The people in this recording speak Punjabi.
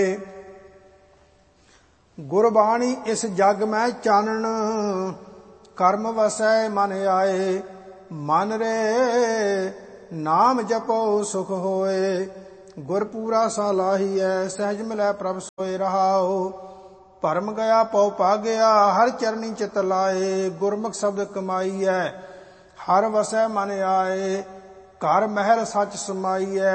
ਗੁਰਬਾਣੀ ਇਸ ਜਗ ਮੈਂ ਚਾਨਣ, ਕਰਮ ਵਸੈ ਮਨ ਆਏ। ਮਨ ਰੇ ਨਾਮ ਜਪੋ ਸੁਖ ਹੋਏ, ਗੁਰਪੂਰਾ ਸਾ ਲਾਹੀਐ। ਸਹਿਜ ਮਿਲੈ ਪ੍ਰਭ ਸੋਇ ਰਹਾਉ, ਭਰਮ ਗਿਆ ਪਉ ਭਾਗਿਆ। ਹਰ ਚਰਨੀ ਚਿਤ ਲਾਏ, ਗੁਰਮੁਖ ਸ਼ਬਦ ਕਮਾਈਐ। ਹਰ ਵਸੈ ਮਨ ਆਏ, ਘਰ ਮਹਿਲ ਸੱਚ ਸਮਾਈਐ।